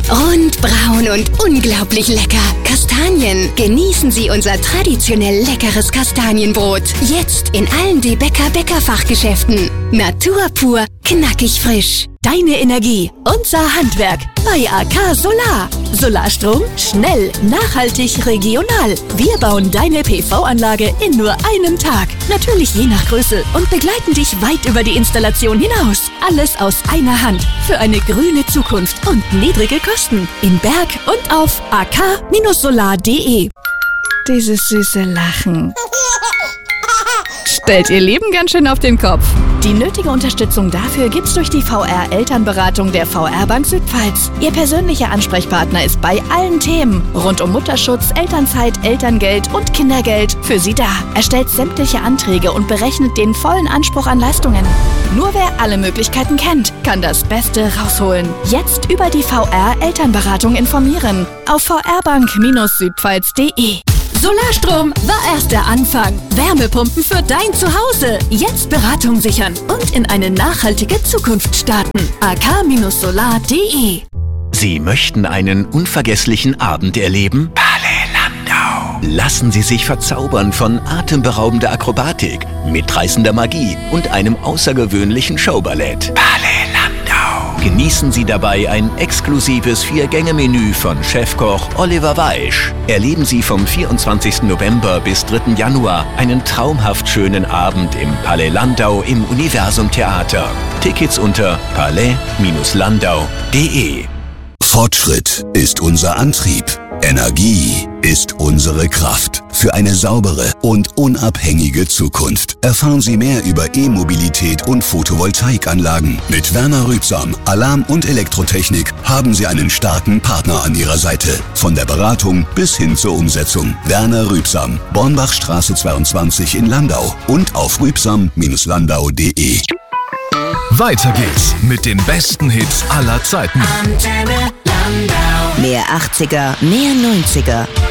Rund, braun und unglaublich lecker. Kastanien. Genießen Sie unser traditionell leckeres Kastanienbrot. Jetzt in allen DeBecker Bäckerfachgeschäften. Natur pur, knackig frisch. Deine Energie, unser Handwerk bei AK Solar. Solarstrom, schnell, nachhaltig, regional. Wir bauen deine PV-Anlage in nur einem Tag. Natürlich je nach Größe und begleiten dich weit über die Installation hinaus. Alles aus einer Hand für eine grüne Zukunft und niedrige Kosten. In Berg und auf ak-solar.de. Dieses süße Lachen stellt ihr Leben ganz schön auf den Kopf. Die nötige Unterstützung dafür gibt's durch die VR-Elternberatung der VR-Bank Südpfalz. Ihr persönlicher Ansprechpartner ist bei allen Themen rund um Mutterschutz, Elternzeit, Elterngeld und Kindergeld für Sie da. Erstellt sämtliche Anträge und berechnet den vollen Anspruch an Leistungen. Nur wer alle Möglichkeiten kennt, kann das Beste rausholen. Jetzt über die VR-Elternberatung informieren auf vrbank-südpfalz.de. Solarstrom war erst der Anfang. Wärmepumpen für dein Zuhause. Jetzt Beratung sichern und in eine nachhaltige Zukunft starten. ak-solar.de. Sie möchten einen unvergesslichen Abend erleben? Palais Landau. Lassen Sie sich verzaubern von atemberaubender Akrobatik, mitreißender Magie und einem außergewöhnlichen Showballett. Palais Landau. Genießen Sie dabei ein exklusives 4-Gänge-Menü von Chefkoch Oliver Weisch. Erleben Sie vom 24. November bis 3. Januar einen traumhaft schönen Abend im Palais Landau im Universum Theater. Tickets unter palais-landau.de. Fortschritt ist unser Antrieb. Energie ist unsere Kraft. Für eine saubere und unabhängige Zukunft. Erfahren Sie mehr über E-Mobilität und Photovoltaikanlagen. Mit Werner Rübsam, Alarm- und Elektrotechnik haben Sie einen starken Partner an Ihrer Seite. Von der Beratung bis hin zur Umsetzung. Werner Rübsam, Bornbachstraße 22 in Landau und auf rübsam-landau.de. Weiter geht's mit den besten Hits aller Zeiten. Mehr 80er, mehr 90er.